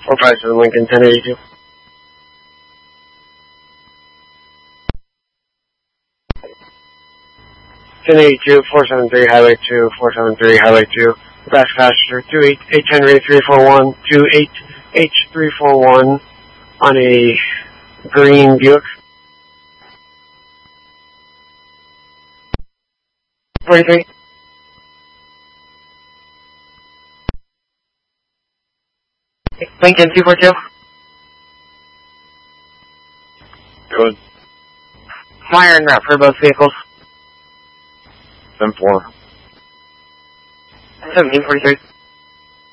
457 Lincoln, 1082. (1082) 473 Highway 2, 473 Highway 2. Nebraska passenger 28H Henry 341, 28H 341 on a green Buick. 43. Lincoln 242. Good. Fire en route for both vehicles. 10-4. 1743.